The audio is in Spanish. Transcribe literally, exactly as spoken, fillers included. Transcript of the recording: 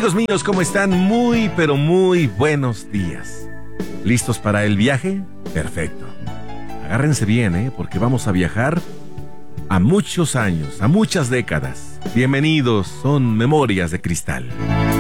Amigos míos, ¿cómo están? Muy, pero muy buenos días. ¿Listos para el viaje? Perfecto. Agárrense bien, ¿eh? Porque vamos a viajar a muchos años, a muchas décadas. Bienvenidos, son Memorias de Cristal.